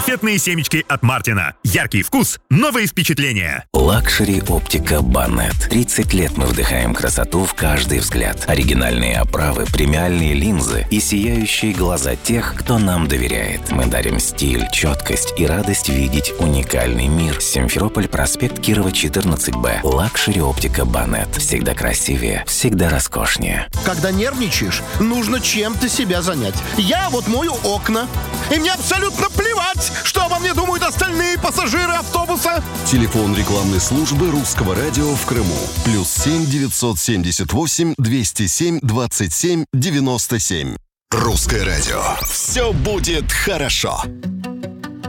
конфетные семечки от Мартина. Яркий вкус, новые впечатления. Лакшери Оптика Банет. 30 лет мы вдыхаем красоту в каждый взгляд. Оригинальные оправы, премиальные линзы и сияющие глаза тех, кто нам доверяет. Мы дарим стиль, четкость и радость видеть уникальный мир. Симферополь, проспект Кирова, 14Б. Лакшери Оптика Банет. Всегда красивее, всегда роскошнее. Когда нервничаешь, нужно чем-то себя занять. Я вот мою окна. И мне абсолютно плевать, что обо мне думают остальные пассажиры автобуса. Телефон рекламной службы Русского радио в Крыму. +7 978 207 27 97. Русское радио. Все будет хорошо.